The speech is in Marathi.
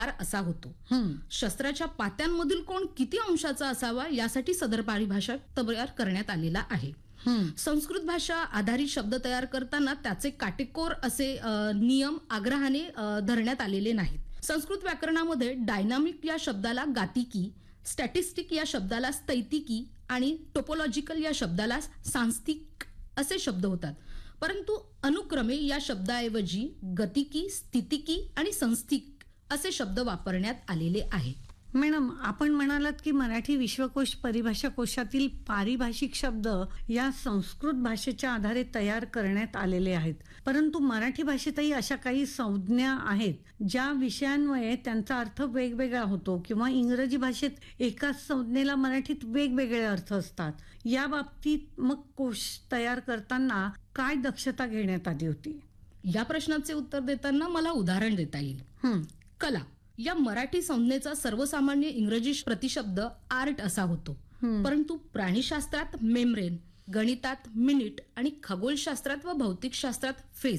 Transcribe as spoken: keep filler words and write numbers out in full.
असा होतो. हम्म. शस्त्राच्या पात्यांमधील कोण किती अंशाचा असावा यासाठी सदर परिभाषा तयार करण्यात आलेला आहे. हम्म. संस्कृत भाषा आधारित शब्द तयार करताना त्याचे काटेकोर असे अ, नियम आग्रहाने अ, धरण्यात आलेले नाहीत. संस्कृत व्याकरणामध्ये डायनामिक या शब्दाला गातिकी, स्टॅटिस्टिक या शब्दाला स्थैतिकी आणि टोपोलॉजिकल या शब्दाला सांस्थिक असे शब्द होतात. परंतु अनुक्रमे या शब्दाऐवजी गतिकी, स्थितिकी आणि संस्थिक असे शब्द वापरण्यात आलेले आहे. मॅडम, आपण म्हणालात की मराठी विश्वकोश परिभाषा कोशातील पारिभाषिक शब्द या संस्कृत भाषेच्या आधारे तयार करण्यात आलेले आहेत. परंतु मराठी भाषेतही अशा काही संज्ञा आहेत ज्या विषयांमुळे त्यांचा अर्थ वेगवेगळा होतो किंवा इंग्रजी भाषेत एकाच संज्ञेला मराठीत वेगवेगळे अर्थ असतात. या बाबतीत मग कोश तयार करताना काय दक्षता घेण्यात आली होती? या प्रश्नाचे उत्तर देताना मला उदाहरण देता येईल. हम्म. कला या मराठी संज्ञेचा सर्वसामान्य इंग्रजी प्रतिशब्द आर्ट असा होतो. परंतु प्राणीशास्त्रात मेम्ब्रेन, गणितात मिनिट आणि खगोलशास्त्रात व भौतिकशास्त्रात फेज